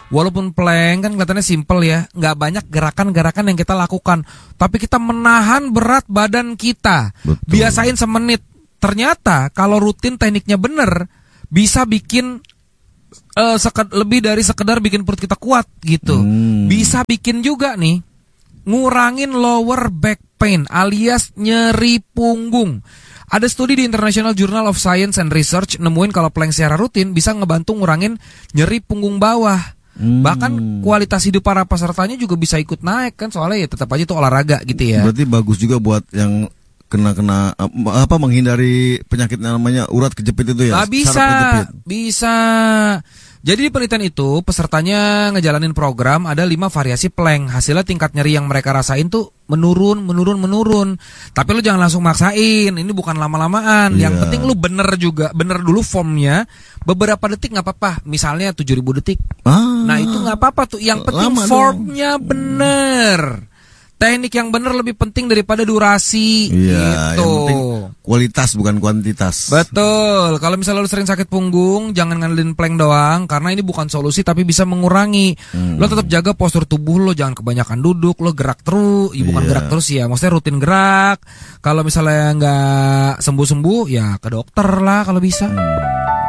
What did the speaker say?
Walaupun plank kan kelihatannya simple ya, nggak banyak gerakan-gerakan yang kita lakukan, tapi kita menahan berat badan kita. Betul. Biasain semenit. Ternyata kalau rutin tekniknya bener, bisa bikin lebih dari sekedar bikin perut kita kuat gitu. Bisa bikin juga nih ngurangin lower back pain alias nyeri punggung. Ada studi di International Journal of Science and Research nemuin kalau plank secara rutin bisa ngebantu ngurangin nyeri punggung bawah. Bahkan kualitas hidup para pesertanya juga bisa ikut naik kan, soalnya ya tetap aja itu olahraga gitu ya. Berarti bagus juga buat yang kena menghindari penyakit namanya urat kejepit itu ya. Bisa. Jadi di penelitian itu pesertanya ngejalanin program ada 5 variasi plank. Hasilnya tingkat nyeri yang mereka rasain tuh menurun. Tapi lu jangan langsung maksain. Ini bukan lama-lamaan. Yang penting lu bener dulu formnya. Beberapa detik nggak apa-apa. Misalnya 7.000 detik. Nah itu nggak apa-apa tuh. Yang penting formnya bener. Teknik yang bener lebih penting daripada durasi. Iya, gitu. Yang penting kualitas bukan kuantitas. Betul. Kalau misalnya lu sering sakit punggung, jangan ngandelin plank doang, karena ini bukan solusi tapi bisa mengurangi. Lo tetap jaga postur tubuh lo, jangan kebanyakan duduk, lo gerak terus. Bukan gerak terus ya, maksudnya rutin gerak. Kalau misalnya nggak sembuh-sembuh, ya ke dokter lah kalau bisa.